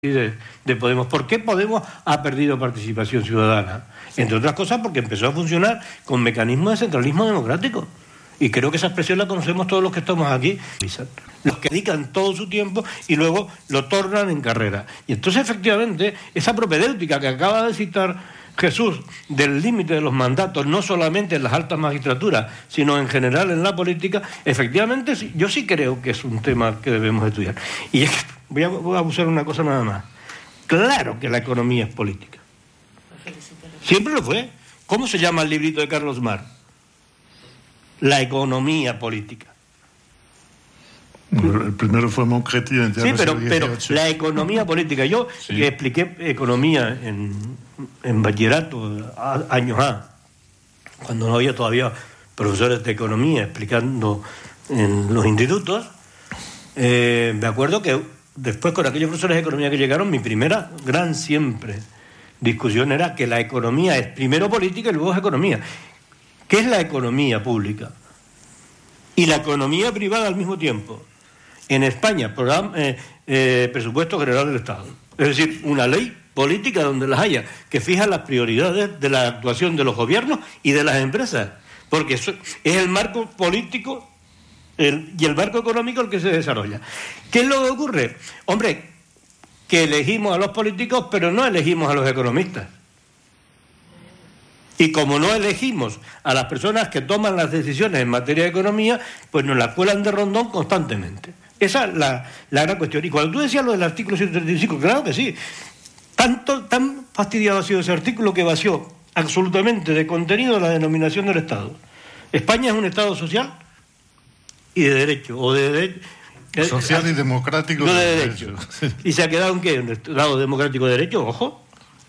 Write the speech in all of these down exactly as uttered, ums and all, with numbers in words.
De, de Podemos. ¿Por qué Podemos ha perdido participación ciudadana? Entre otras cosas porque empezó a funcionar con mecanismos de centralismo democrático. Y creo que esa expresión la conocemos todos los que estamos aquí. Los que dedican todo su tiempo y luego lo tornan en carrera. Y entonces, efectivamente, esa propedéutica que acaba de citar Jesús del límite de los mandatos, no solamente en las altas magistraturas, sino en general en la política, efectivamente yo sí creo que es un tema que debemos estudiar. Y es que voy a, voy a usar una cosa nada más. Claro que la economía es política. Siempre lo fue. ¿Cómo se llama el librito de Carlos Marx? La economía política. Bueno, el primero fue Moncretien. Sí, pero, pero la economía política. Yo sí. que expliqué economía en, en bachillerato a, años A, cuando no había todavía profesores de economía explicando en los institutos, eh, me acuerdo que después con aquellos profesores de economía que llegaron, mi primera gran siempre discusión era que la economía es primero política y luego es economía. ¿Qué es la economía pública? Y la economía privada al mismo tiempo. En España, programa, eh, eh, presupuesto general del Estado. Es decir, una ley política donde las haya, que fija las prioridades de la actuación de los gobiernos y de las empresas. Porque eso es el marco político el, y el marco económico el que se desarrolla. ¿Qué es lo que ocurre? Hombre, que elegimos a los políticos, pero no elegimos a los economistas. Y como no elegimos a las personas que toman las decisiones en materia de economía, pues nos las cuelan de rondón constantemente. Esa es la, la gran cuestión. Y cuando tú decías lo del artículo ciento treinta y cinco, claro que sí. Tanto, tan fastidiado ha sido ese artículo que vació absolutamente de contenido la denominación del Estado. España es un Estado social y de derecho, o de derecho. Social y democrático. No de derecho. derecho. ¿Y se ha quedado en qué? ¿Un Estado democrático de derecho? Ojo.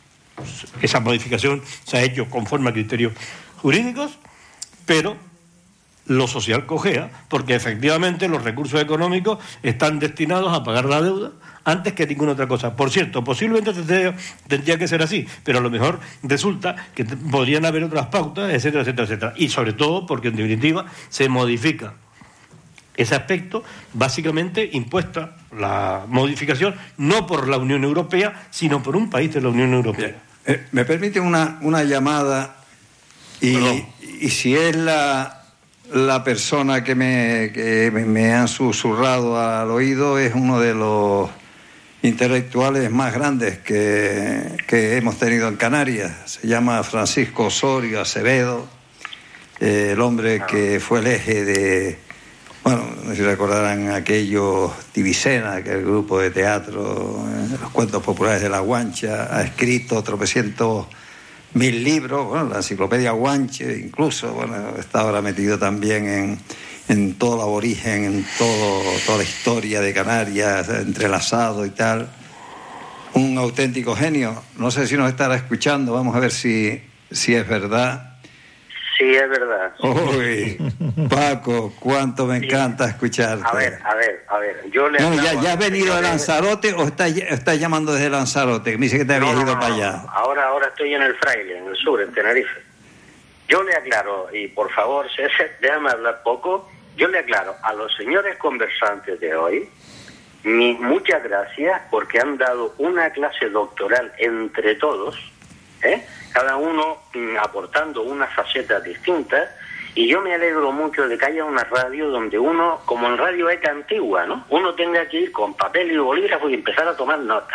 Esa modificación se ha hecho conforme a criterios jurídicos, pero lo social cojea, porque efectivamente los recursos económicos están destinados a pagar la deuda antes que ninguna otra cosa. Por cierto, posiblemente tendría, tendría que ser así, pero a lo mejor resulta que t- podrían haber otras pautas, etcétera, etcétera, etcétera. Y sobre todo porque en definitiva se modifica ese aspecto, básicamente impuesta la modificación no por la Unión Europea, sino por un país de la Unión Europea. Eh, ¿Me permite una, una llamada? Y, y si es la, la persona que, me, que me, me han susurrado al oído, es uno de los intelectuales más grandes que, que hemos tenido en Canarias. Se llama Francisco Osorio Acevedo, eh, el hombre que fue el eje de... Bueno, no sé si recordarán aquellos Tibicena, aquel grupo de teatro, eh, los cuentos populares de la Guancha, ha escrito tropecientos mil libros, bueno, la enciclopedia Guanche, incluso, bueno, está ahora metido también en, en todo el aborigen, en todo, toda la historia de Canarias, entrelazado y tal. Un auténtico genio. No sé si nos estará escuchando, vamos a ver si, si es verdad. Sí, es verdad. Uy, Paco, cuánto me encanta escucharte. A ver, a ver, a ver. Yo le no, ya, ¿Ya has venido de Lanzarote o estás, estás llamando desde Lanzarote? Me dice que te habías no, ido no, para allá. No. Ahora, ahora estoy en el Fraile, en el sur, en Tenerife. Yo le aclaro, y por favor, César, déjame hablar poco. Yo le aclaro a los señores conversantes de hoy, mis muchas gracias porque han dado una clase doctoral entre todos, ¿eh? Cada uno mm, aportando unas facetas distintas, y yo me alegro mucho de que haya una radio donde uno, como en Radio ECA antigua, ¿no?, uno tenga que ir con papel y bolígrafo y empezar a tomar notas.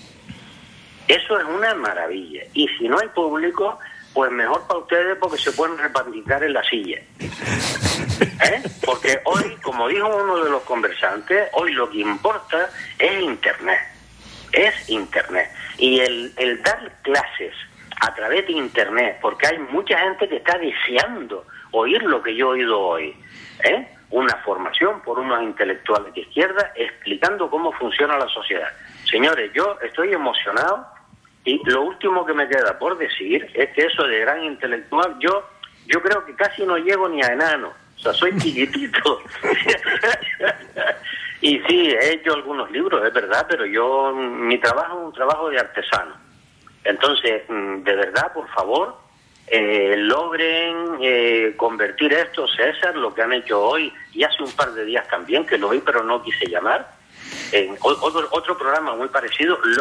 Eso es una maravilla. Y si no hay público, pues mejor para ustedes porque se pueden repandicar en la silla. ¿Eh? Porque hoy, como dijo uno de los conversantes, hoy lo que importa es Internet. Es Internet. Y el, el dar clases a través de Internet, porque hay mucha gente que está deseando oír lo que yo he oído hoy, ¿eh? Una formación por unos intelectuales de izquierda explicando cómo funciona la sociedad. Señores, yo estoy emocionado y lo último que me queda por decir es que eso de gran intelectual, yo yo creo que casi no llego ni a enano, o sea, soy chiquitito. Y sí, he hecho algunos libros, es verdad, pero yo, mi trabajo es un trabajo de artesano. Entonces, de verdad, por favor, eh, logren eh, convertir esto, César, lo que han hecho hoy y hace un par de días también, que lo oí pero no quise llamar, en otro, otro programa muy parecido.